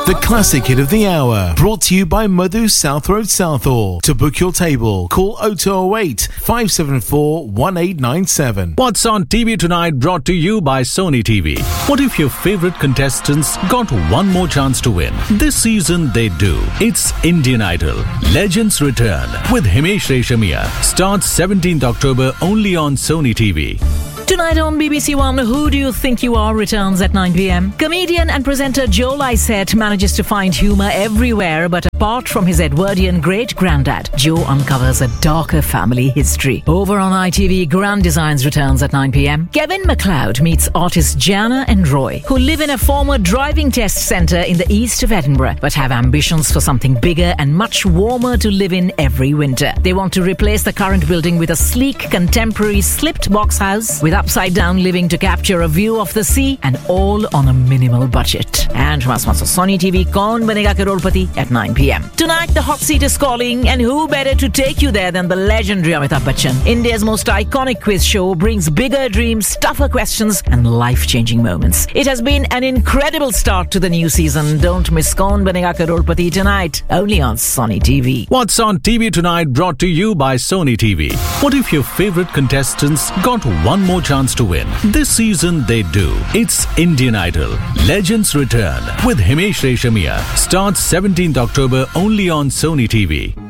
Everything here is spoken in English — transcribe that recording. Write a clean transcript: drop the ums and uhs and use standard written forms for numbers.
The classic hit of the hour, brought to you by Madhu South Road Southall. To book your table, call 0208 574 1897. What's on TV tonight, brought to you by Sony TV. What if your favorite contestants got one more chance to win? This season they do. It's Indian Idol. Legends Return with Himesh Reshammiya. Starts 17th October only on Sony TV. Tonight on BBC One, Who Do You Think You Are returns at 9 p.m. Comedian and presenter Joe Lycett manages to find humour everywhere, but apart from his Edwardian great-granddad, Joe uncovers a darker family history. Over on ITV, Grand Designs returns at 9 p.m. Kevin MacLeod meets artists Gianna and Roy, who live in a former driving test centre in the east of Edinburgh, but have ambitions for something bigger and much warmer to live in every winter. They want to replace the current building with a sleek, contemporary, slipped box house with upside-down living to capture a view of the sea, and all on a minimal budget. And from us, Sony TV, Kaun Banega Crorepati at 9 p.m. Tonight, the hot seat is calling, and who better to take you there than the legendary Amitabh Bachchan? India's most iconic quiz show brings bigger dreams, tougher questions, and life-changing moments. It has been an incredible start to the new season. Don't miss Kaun Banega Crorepati tonight, only on Sony TV. What's on TV tonight, brought to you by Sony TV. What if your favorite contestants got one more chance to win? This season they do. It's Indian Idol. Legends Return with Himesh Reshammiya. Starts 17th October only on Sony TV.